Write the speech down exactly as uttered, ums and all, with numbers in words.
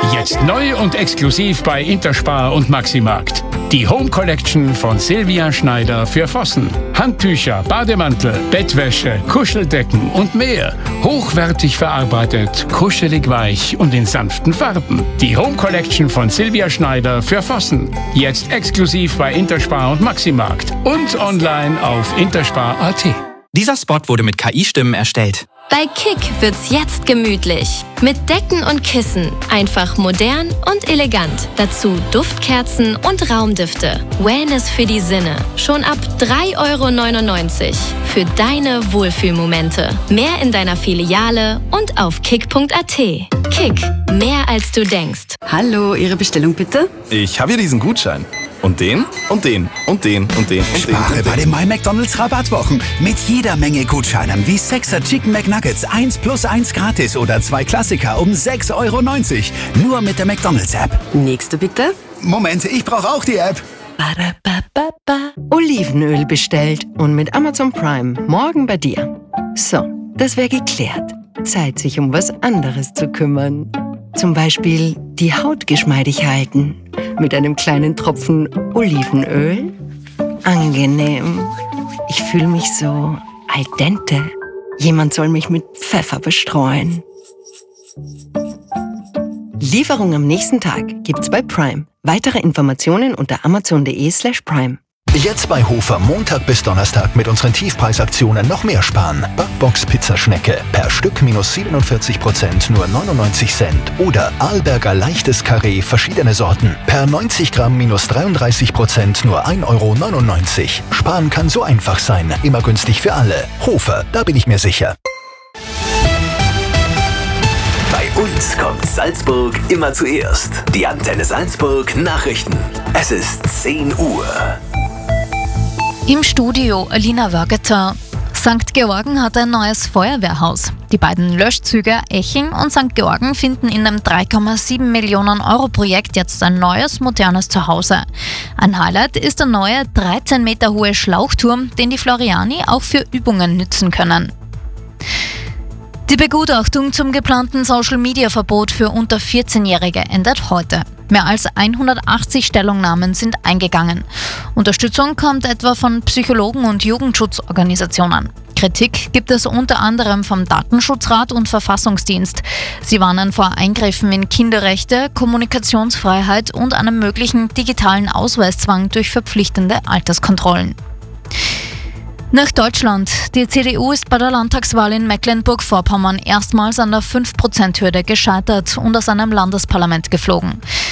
Jetzt neu und exklusiv bei Interspar und Maximarkt. Die Home Collection von Silvia Schneider für Vossen. Handtücher, Bademantel, Bettwäsche, Kuscheldecken und mehr. Hochwertig verarbeitet, kuschelig weich und in sanften Farben. Die Home Collection von Silvia Schneider für Vossen. Jetzt exklusiv bei Interspar und Maximarkt. Und online auf interspar punkt at. Dieser Spot wurde mit K I-Stimmen erstellt. Bei Kick wird's jetzt gemütlich. Mit Decken und Kissen. Einfach modern und elegant. Dazu Duftkerzen und Raumdüfte. Wellness für die Sinne. Schon ab drei Euro neunundneunzig. Für deine Wohlfühlmomente. Mehr in deiner Filiale und auf kick punkt at. Kick. Mehr als du denkst. Hallo, Ihre Bestellung bitte? Ich habe hier diesen Gutschein. Und den, und den, und den, und den, und den. Spare bei den MyMcDonald's Rabattwochen. Mit jeder Menge Gutscheinen wie sechser Chicken McNuggets eins plus eins gratis oder zwei Klassiker um sechs Euro neunzig. Nur mit der McDonald's App. Nächste bitte? Moment, ich brauche auch die App. Ba-da-ba-ba-ba. Olivenöl bestellt und mit Amazon Prime morgen bei dir. So, das wäre geklärt. Zeit, sich um was anderes zu kümmern. Zum Beispiel die Haut geschmeidig halten. Mit einem kleinen Tropfen Olivenöl. Angenehm. Ich fühle mich so al dente. Jemand soll mich mit Pfeffer bestreuen. Lieferung am nächsten Tag gibt's bei Prime. Weitere Informationen unter amazon punkt de slash prime. Jetzt bei Hofer Montag bis Donnerstag mit unseren Tiefpreisaktionen noch mehr sparen. Backbox Pizzaschnecke per Stück minus siebenundvierzig Prozent nur neunundneunzig Cent. Oder Arlberger leichtes Karree verschiedene Sorten per neunzig Gramm minus dreiunddreißig Prozent nur ein Euro neunundneunzig. Sparen kann so einfach sein. Immer günstig für alle. Hofer, da bin ich mir sicher. Bei uns kommt Salzburg immer zuerst. Die Antenne Salzburg Nachrichten. Es ist zehn Uhr. Im Studio Alina Wörgeter. Sankt Georgen hat ein neues Feuerwehrhaus. Die beiden Löschzüge Eching und Sankt Georgen finden in dem drei Komma sieben Millionen Euro Projekt jetzt ein neues, modernes Zuhause. Ein Highlight ist der neue dreizehn Meter hohe Schlauchturm, den die Floriani auch für Übungen nützen können. Die Begutachtung zum geplanten Social-Media-Verbot für unter vierzehnjährige endet heute. Mehr als hundertachtzig Stellungnahmen sind eingegangen. Unterstützung kommt etwa von Psychologen und Jugendschutzorganisationen. Kritik gibt es unter anderem vom Datenschutzrat und Verfassungsdienst. Sie warnen vor Eingriffen in Kinderrechte, Kommunikationsfreiheit und einem möglichen digitalen Ausweiszwang durch verpflichtende Alterskontrollen. Nach Deutschland. Die C D U ist bei der Landtagswahl in Mecklenburg-Vorpommern erstmals an der fünf Prozent Hürde gescheitert und aus einem Landesparlament geflogen.